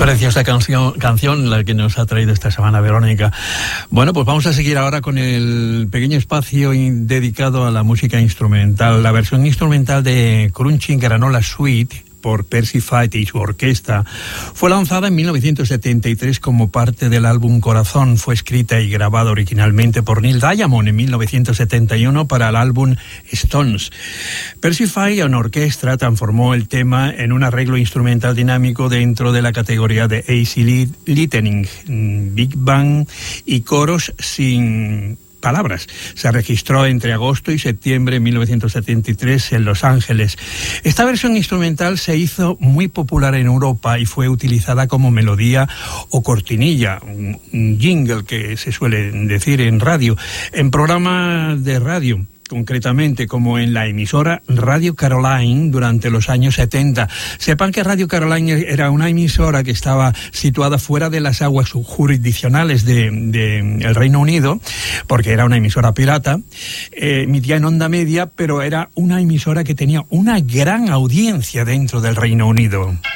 Preciosa canción la que nos ha traído esta semana Verónica. Bueno, pues vamos a seguir ahora con el pequeño espacio dedicado a la música instrumental. La versión instrumental de Crunchy Granola Suite por Percy Faith y su orquesta fue lanzada en 1973 como parte del álbum Corazón. Fue escrita y grabada originalmente por Neil Diamond en 1971 para el álbum Stones. Percy Faith en orquesta transformó el tema en un arreglo instrumental dinámico dentro de la categoría de AC Listening, Big Bang y coros sin palabras. Se registró entre agosto y septiembre de 1973 en Los Ángeles. Esta versión instrumental se hizo muy popular en Europa y fue utilizada como melodía o cortinilla, un jingle que se suele decir en radio, en programas de radio, concretamente como en la emisora Radio Caroline durante los años 70. Sepan que Radio Caroline era una emisora que estaba situada fuera de las aguas jurisdiccionales del Reino Unido, porque era una emisora pirata, emitía en onda media, pero era una emisora que tenía una gran audiencia dentro del Reino Unido.